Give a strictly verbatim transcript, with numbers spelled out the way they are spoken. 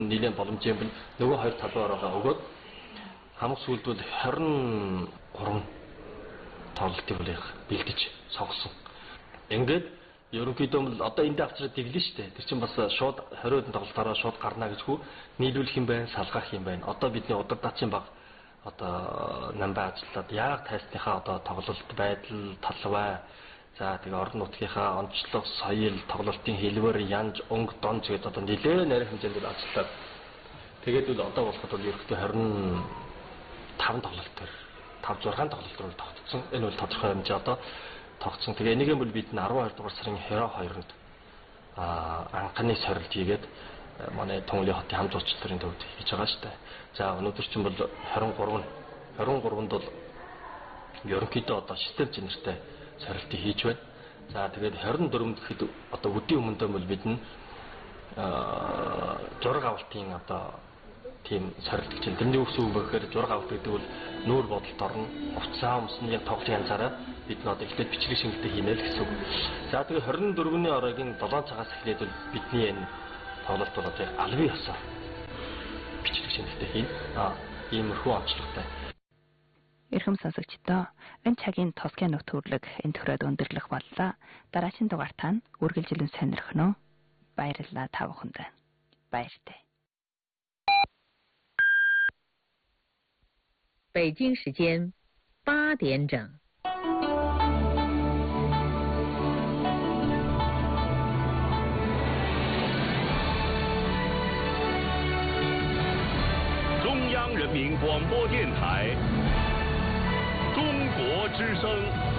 нийлэн боломжтой юм. Нөгөө хоёр талбараа өгөөд хамаг сүүлд бол двадцать три тоглолтыг бол яг бэлдэж сонгосон. Ингээд ерөнхийдөө бол одоо энд авчраад дэглэн шүү дээ. Тэр чинь бас шууд двадцать тоглолтоор шууд гарна гэжгүй нийлүүлэх юм байна, салгах юм байна. Одоо бидний удирдаачийн баг одоо намбай ажиллаад яг тайсныхаа одоо тоглолт байдал, талбай, за тэгээ орон нутгийнхаа онцлог, соёл, тоглолтын хэлбэр, янж, өнгө, донж гэдэг одоо нэлээд нарийн хэмжээнд ажиллаад тэгээд бол одоо болоход бол ерөнхийдөө двадцать таван тоглолт төр five six тоглолтоор тогтсон. Энэ бол тодорхой хэмжээ одоо тогтсон. Тэгээ энийгээ бол бид нь twelve дугаар сарын twenty-second-нд аа анхны сорилт хийгээд манай Төнгөлийн хотын хам зуучлалын төвд хийж байгаа шүү дээ. За өнөөдөр чинь бол twenty-three twenty-three-нд бол ерөнхийдөө одоо систем зэнэртэй сорилтыг хийж байна. За тэгээд twenty-four-нд гэхэд одоо өдийн өмнөдөө бол бид нь аа зураг авалтын одоо тийм сорилт гэж. Тэрний үгс үг гэхээр зураг авалт гэдэг бол нүүр бодолд орно. Уцаа өмсний тоглолтын янзаараа бид нь одоо ихтэй бичиг шингэлтэй хийнэ л гэсэн үг. За тэгээд twenty-four-ны оройн seven цагаас эхлээд бол бидний энэ тоглолт бол одоо албан ёсоор бичиг шингэлтэй хийнэ. Аа иймэрхүү онцлогтой. Эрхэм сонсогчдоо энэ цагийн тусгай нөх төрлөг энэ төрөд өндөрлөх боллоо. Дараагийн дугаартаа үргэлжилэн сонирхно. Баярлалаа та бүхэнд. Баяртай. 北京时间八点整。 中央人民广播电台，中国之声。